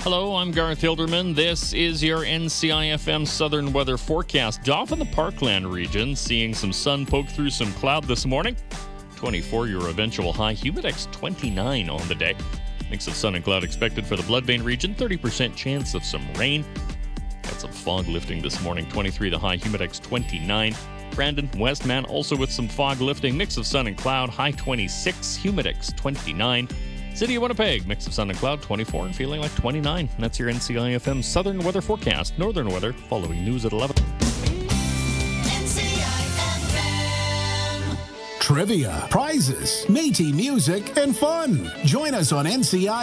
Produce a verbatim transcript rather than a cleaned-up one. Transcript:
Hello, I'm Garth Hilderman. This is your N C I F M Southern Weather Forecast. Off in the Parkland region, seeing some sun poke through some cloud this morning. twenty-four your eventual high. Humidex twenty-nine on the day. Mix of sun and cloud expected for the Bloodbane region. thirty percent chance of some rain. Got some fog lifting this morning. twenty-three the high. Humidex twenty-nine. Brandon, Westman, also with some fog lifting. Mix of sun and cloud. High twenty-six. Humidex twenty-nine. City of Winnipeg, mix of sun and cloud, twenty-four, and feeling like twenty-nine. And that's your N C I F M Southern Weather Forecast. Northern weather following news at eleven. N C I F M. Trivia, prizes, Métis music, and fun. Join us on N C I